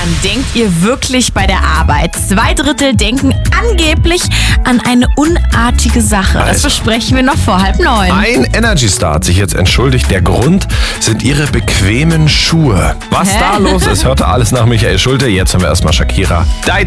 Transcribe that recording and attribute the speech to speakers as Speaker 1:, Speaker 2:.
Speaker 1: Woran denkt ihr wirklich bei der Arbeit? 2/3 denken angeblich an eine unartige Sache. Das besprechen wir noch vor 8:30.
Speaker 2: Ein Energy-Star hat sich jetzt entschuldigt. Der Grund sind ihre bequemen Schuhe. Was da los ist, hörte alles nach Michael Schulte. Jetzt haben wir erstmal Shakira.